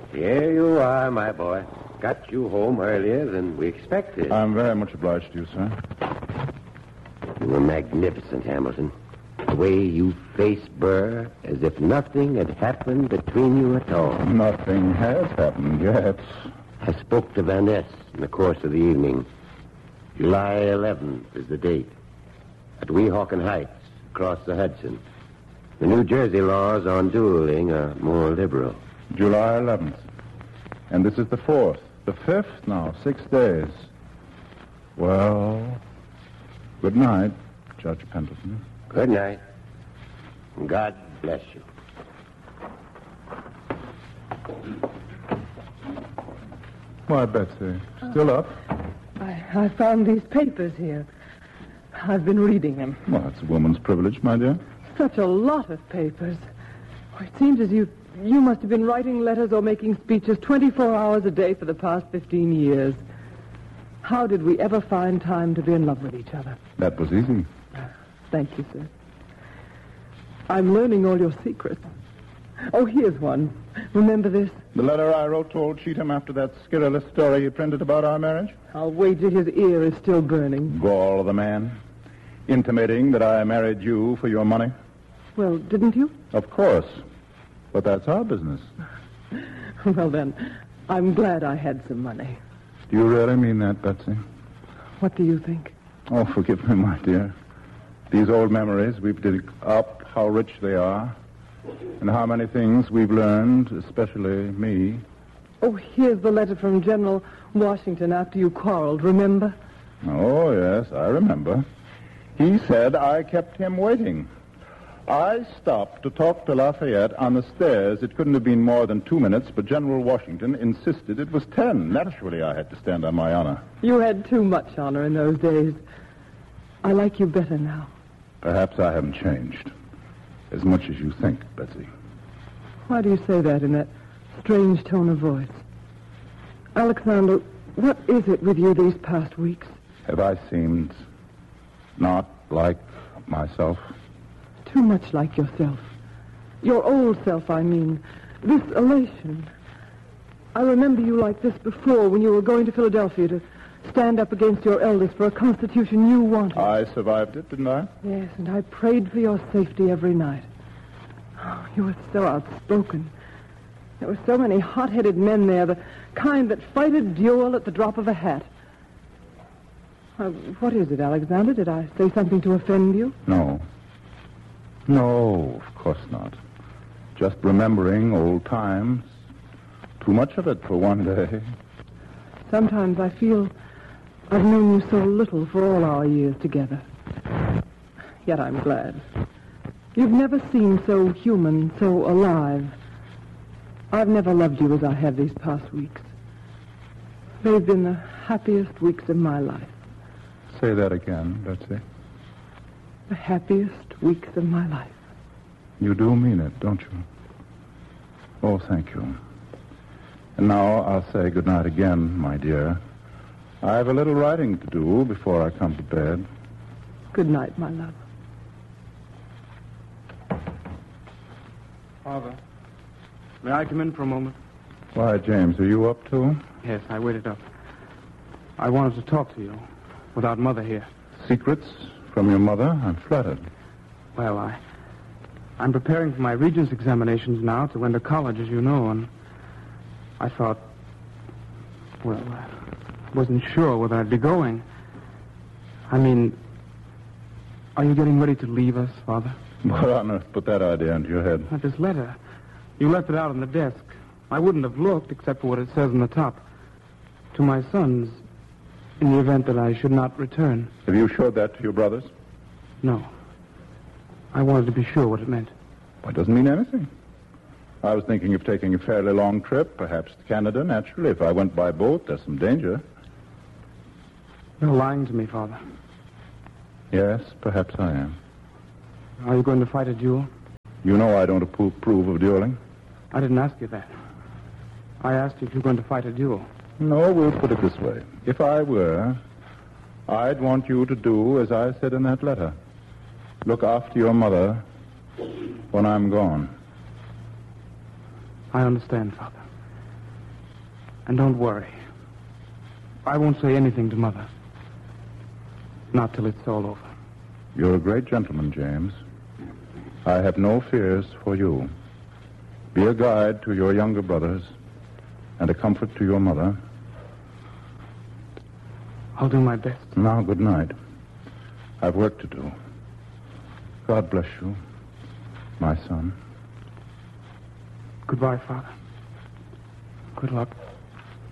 Here you are, my boy. Got you home earlier than we expected. I'm very much obliged to you, sir. You were magnificent, Hamilton. The way you faced Burr as if nothing had happened between you at all. Nothing has happened yet. I spoke to Van Ness in the course of the evening. July 11th is the date. At Weehawken Heights, across the Hudson. The New Jersey laws on dueling are more liberal. July 11th. And this is the 4th. The 5th now, 6 days. Well, good night, Judge Pendleton. Good night. And God bless you. Why, Betsy, still up? I found these papers here. I've been reading them. Well, that's a woman's privilege, my dear. Such a lot of papers. It seems as you must have been writing letters or making speeches 24 hours a day for the past 15 years. How did we ever find time to be in love with each other? That was easy. Thank you, sir. I'm learning all your secrets. Oh, here's one. Remember this? The letter I wrote to old Cheatham after that scurrilous story you printed about our marriage? I'll wager his ear is still burning. Gall of the man. Intimating that I married you for your money. Well, didn't you? Of course. But that's our business. Well, then, I'm glad I had some money. Do you really mean that, Betsy? What do you think? Oh, forgive me, my dear. These old memories, we've dug up how rich they are. And how many things we've learned, especially me. Oh, here's the letter from General Washington after you quarreled, remember? Oh, yes, I remember. He said I kept him waiting. I stopped to talk to Lafayette on the stairs. It couldn't have been more than 2 minutes, but General Washington insisted it was 10. Naturally, I had to stand on my honor. You had too much honor in those days. I like you better now. Perhaps I haven't changed. As much as you think, Betsy. Why do you say that in that strange tone of voice? Alexander, what is it with you these past weeks? Have I seemed not like myself? Too much like yourself. Your old self, I mean. This elation. I remember you like this before when you were going to Philadelphia to stand up against your elders for a constitution you wanted. I survived it, didn't I? Yes, and I prayed for your safety every night. Oh, you were so outspoken. There were so many hot-headed men there, the kind that fight a duel at the drop of a hat. What is it, Alexander? Did I say something to offend you? No. No, of course not. Just remembering old times. Too much of it for one day. Sometimes I feel I've known you so little for all our years together. Yet I'm glad. You've never seemed so human, so alive. I've never loved you as I have these past weeks. They've been the happiest weeks of my life. Say that again, Betsy. The happiest weeks of my life. You do mean it, don't you? Oh, thank you. And now I'll say good night again, my dear. I have a little writing to do before I come to bed. Good night, my love. Father, may I come in for a moment? Why, James, are you up too? Yes, I waited up. I wanted to talk to you without Mother here. Secrets from your mother? I'm flattered. Well, I'm preparing for my Regents examinations now to enter college, as you know, and I thought, well, I wasn't sure whether I'd be going. I mean, are you getting ready to leave us, Father? What on earth put that idea into your head? Not this letter. You left it out on the desk. I wouldn't have looked except for what it says on the top. To my sons, in the event that I should not return. Have you showed that to your brothers? No. I wanted to be sure what it meant. Well, it doesn't mean anything. I was thinking of taking a fairly long trip, perhaps to Canada, naturally. If I went by boat, there's some danger. You're lying to me, Father. Yes, perhaps I am. Are you going to fight a duel? You know I don't approve of dueling. I didn't ask you that. I asked you if you were going to fight a duel. No, we'll put it this way. If I were, I'd want you to do as I said in that letter. Look after your mother when I'm gone. I understand, Father. And don't worry. I won't say anything to Mother. Not till it's all over. You're a great gentleman, James. I have no fears for you. Be a guide to your younger brothers and a comfort to your mother. I'll do my best. Now, good night. I've work to do. God bless you, my son. Goodbye, Father. Good luck.